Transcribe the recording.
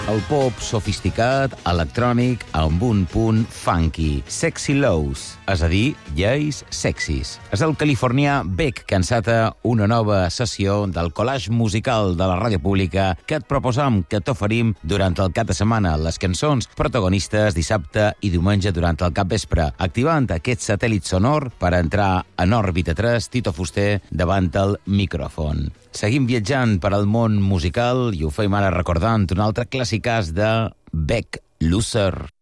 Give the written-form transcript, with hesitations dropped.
El pop sofisticat, electrònic, amb un punt funky. Sexy Lows, és a dir, lleis sexis. És el californià Beck que enceta una nova sessió del collage musical de la ràdio pública que et proposam, que t'oferim durant el cap de setmana. Les cançons protagonistes dissabte i diumenge durant el capvespre, activant aquest satèl·lit sonor per entrar en òrbita 3, Tito Fuster davant el micròfon. Seguim viatjant per al món musical i ho fem ara recordant un altre clàssicàs de Beck, Loser.